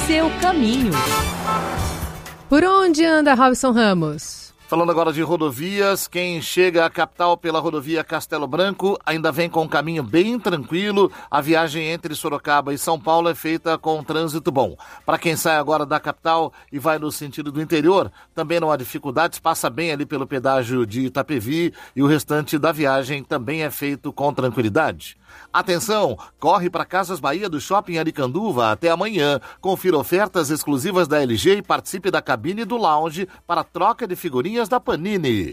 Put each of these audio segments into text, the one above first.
Seu caminho. Por onde anda Robson Ramos? Falando agora de rodovias, quem chega à capital pela rodovia Castelo Branco ainda vem com um caminho bem tranquilo. A viagem entre Sorocaba e São Paulo é feita com um trânsito bom. Para quem sai agora da capital e vai no sentido do interior, também não há dificuldades, passa bem ali pelo pedágio de Itapevi e o restante da viagem também é feito com tranquilidade. Atenção, corre para Casas Bahia do Shopping Aricanduva até amanhã. Confira ofertas exclusivas da LG e participe da cabine do lounge para troca de figurinhas da Panini.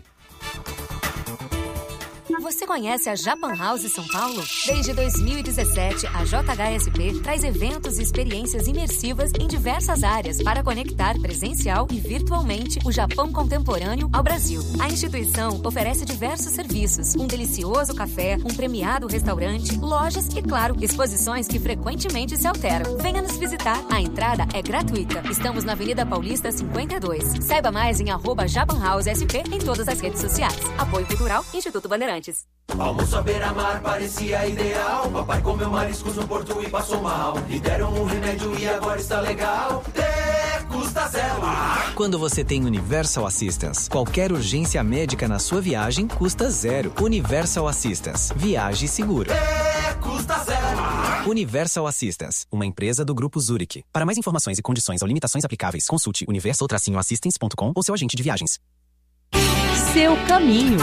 Você conhece a Japan House São Paulo? Desde 2017, a JHSP traz eventos e experiências imersivas em diversas áreas para conectar presencial e virtualmente o Japão contemporâneo ao Brasil. A instituição oferece diversos serviços, um delicioso café, um premiado restaurante, lojas e, claro, exposições que frequentemente se alteram. Venha nos visitar. A entrada é gratuita. Estamos na Avenida Paulista 52. Saiba mais em @JapanHouseSP em todas as redes sociais. Apoio Cultural, Instituto Bandeirantes. Almoço à beira-mar parecia ideal. Papai comeu mariscos no porto e passou mal. Lhe deram um remédio e agora está legal. Custa zero. Quando você tem Universal Assistance, qualquer urgência médica na sua viagem custa zero. Universal Assistance. Viaje seguro. Custa zero. Universal Assistance, uma empresa do Grupo Zurich. Para mais informações e condições ou limitações aplicáveis, consulte universal-assistance.com ou seu agente de viagens. Seu caminho.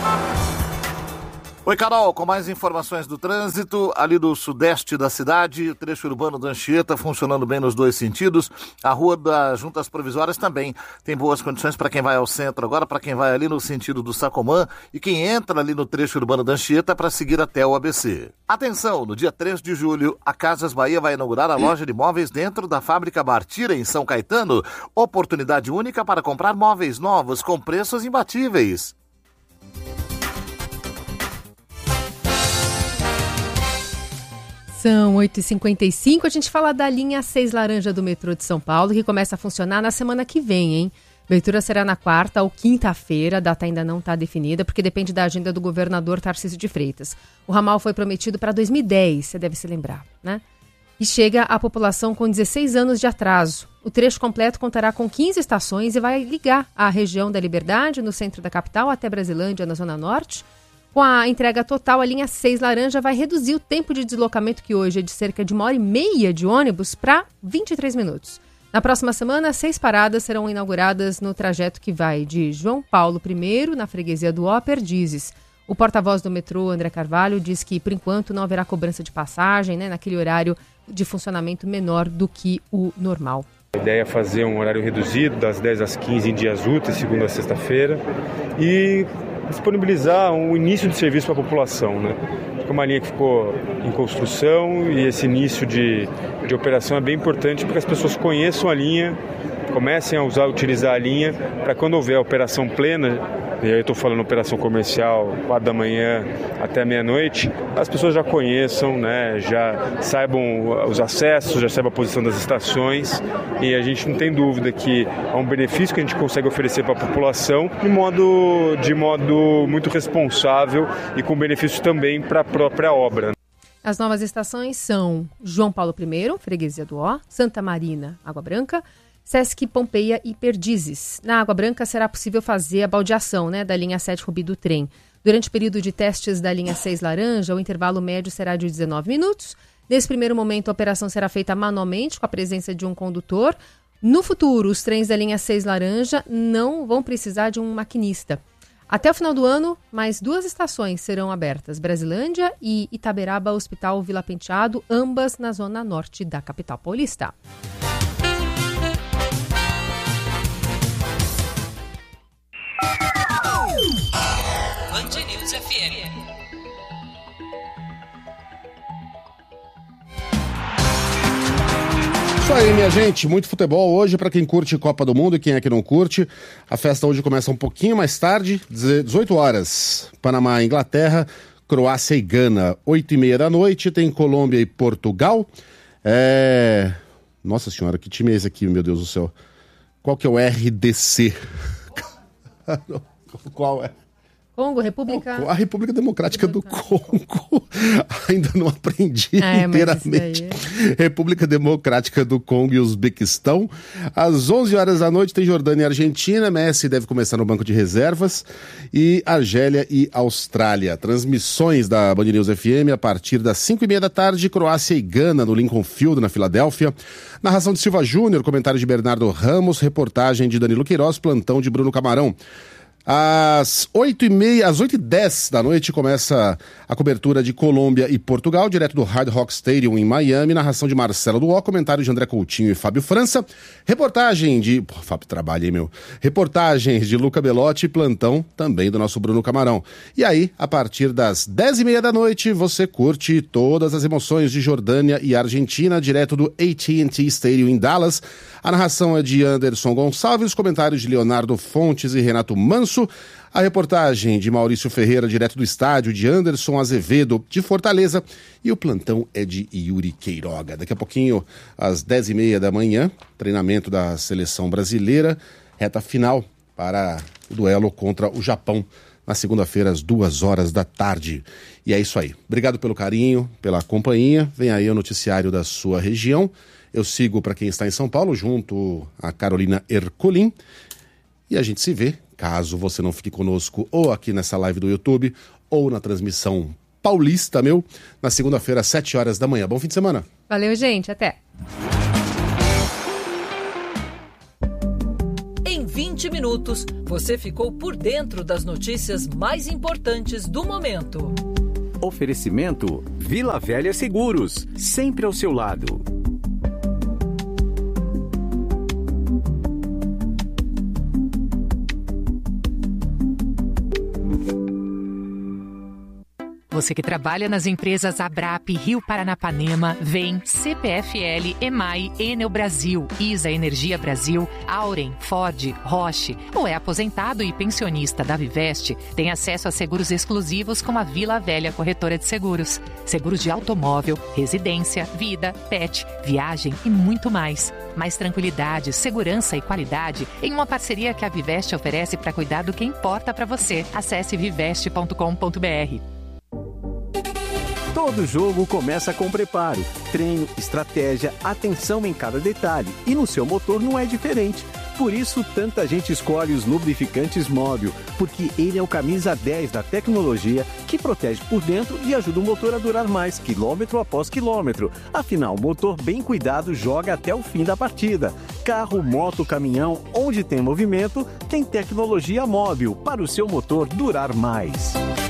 Oi, Carol, com mais informações do trânsito, ali do sudeste da cidade, o trecho urbano da Anchieta funcionando bem nos dois sentidos, a rua das Juntas Provisórias também tem boas condições para quem vai ao centro agora, para quem vai ali no sentido do Sacomã e quem entra ali no trecho urbano da Anchieta para seguir até o ABC. Atenção, no dia 3 de julho, a Casas Bahia vai inaugurar a loja de móveis dentro da fábrica Bartira, em São Caetano, oportunidade única para comprar móveis novos com preços imbatíveis. São 8h55, a gente fala da linha 6 laranja do metrô de São Paulo, que começa a funcionar na semana que vem, hein? A abertura será na quarta ou quinta-feira, a data ainda não está definida, porque depende da agenda do governador Tarcísio de Freitas. O ramal foi prometido para 2010, você deve se lembrar, né? E chega à população com 16 anos de atraso. O trecho completo contará com 15 estações e vai ligar a região da Liberdade, no centro da capital, até Brasilândia, na Zona Norte. Com a entrega total, a linha 6 laranja vai reduzir o tempo de deslocamento, que hoje é de cerca de 1h30 de ônibus, para 23 minutos. Na próxima semana, 6 paradas serão inauguradas no trajeto que vai de João Paulo I, na freguesia do Ó, Perdizes. O porta-voz do metrô, André Carvalho, diz que, por enquanto, não haverá cobrança de passagem, né, naquele horário de funcionamento menor do que o normal. A ideia é fazer um horário reduzido, das 10 às 15 em dias úteis, segunda a sexta-feira, e disponibilizar um início de serviço para a população, né? É uma linha que ficou em construção e esse início de operação é bem importante para que as pessoas conheçam a linha, comecem a utilizar a linha, para quando houver a operação plena, e aí eu estou falando operação comercial, 4 da manhã até meia-noite, as pessoas já conheçam, né, já saibam os acessos, já saibam a posição das estações, e a gente não tem dúvida que é um benefício que a gente consegue oferecer para a população de modo muito responsável e com benefício também para a própria obra. As novas estações são João Paulo I, freguesia do Ó, Santa Marina, Água Branca, Sesc Pompeia e Perdizes. Na Água Branca será possível fazer a baldeação, né, da linha 7 Rubi do trem. Durante o período de testes da linha 6 laranja, o intervalo médio será de 19 minutos. Nesse primeiro momento, a operação será feita manualmente, com a presença de um condutor. No futuro, os trens da linha 6 laranja não vão precisar de um maquinista. Até o final do ano, mais 2 estações serão abertas, Brasilândia e Itaberaba Hospital Vila Penteado, ambas na zona norte da capital paulista. Band News FM. Isso aí, minha gente, muito futebol hoje para quem curte Copa do Mundo e quem é que não curte. A festa hoje começa um pouquinho mais tarde, 18 horas. Panamá, Inglaterra, Croácia e Gana. 8h30 da noite, tem Colômbia e Portugal. Nossa senhora, que time é esse aqui, meu Deus do céu? Qual que é o RDC? Qual é? Congo, República... A República Democrática do Congo. Ainda não aprendi inteiramente. República Democrática do Congo e Uzbequistão. Às 11 horas da noite tem Jordânia e Argentina. Messi deve começar no banco de reservas. E Argélia e Austrália. Transmissões da Band News FM a partir das 5h30 da tarde. Croácia e Gana no Lincoln Field, na Filadélfia. Narração de Silva Júnior, comentário de Bernardo Ramos, reportagem de Danilo Queiroz, plantão de Bruno Camarão. Às 8h10 da noite começa a cobertura de Colômbia e Portugal, direto do Hard Rock Stadium em Miami, narração de Marcelo Duó, comentário de André Coutinho e Fábio França, reportagem de... Fábio, trabalha, hein, meu? Reportagens de Luca Belotti, plantão também do nosso Bruno Camarão. E aí, a partir das 10h30 da noite, você curte todas as emoções de Jordânia e Argentina, direto do AT&T Stadium em Dallas. A narração é de Anderson Gonçalves, comentários de Leonardo Fontes e Renato Manso, a reportagem de Maurício Ferreira, direto do estádio, de Anderson Azevedo, de Fortaleza, e o plantão é de Yuri Queiroga. Daqui a pouquinho, às 10h30 da manhã, treinamento da seleção brasileira, reta final para o duelo contra o Japão, na segunda-feira, às 2h da tarde. E é isso aí. Obrigado pelo carinho, pela companhia. Vem aí o noticiário da sua região. Eu sigo para quem está em São Paulo, junto a Carolina Ercolim. E a gente se vê, caso você não fique conosco, ou aqui nessa live do YouTube, ou na transmissão paulista, na segunda-feira, às 7h da manhã. Bom fim de semana. Valeu, gente. Até. Em 20 minutos, você ficou por dentro das notícias mais importantes do momento. Oferecimento Vila Velha Seguros, sempre ao seu lado. Você que trabalha nas empresas Abrap, Rio Paranapanema, VEM, CPFL, EMAI, Enel Brasil, ISA Energia Brasil, Auren, Ford, Roche, ou é aposentado e pensionista da Viveste, tem acesso a seguros exclusivos com a Vila Velha Corretora de Seguros. Seguros de automóvel, residência, vida, pet, viagem e muito mais. Mais tranquilidade, segurança e qualidade em uma parceria que a Viveste oferece para cuidar do que importa para você. Acesse viveste.com.br. Todo jogo começa com preparo, treino, estratégia, atenção em cada detalhe. E no seu motor não é diferente. Por isso, tanta gente escolhe os lubrificantes Móbil, porque ele é o camisa 10 da tecnologia que protege por dentro e ajuda o motor a durar mais, quilômetro após quilômetro. Afinal, o motor bem cuidado joga até o fim da partida. Carro, moto, caminhão, onde tem movimento, tem tecnologia Móbil para o seu motor durar mais.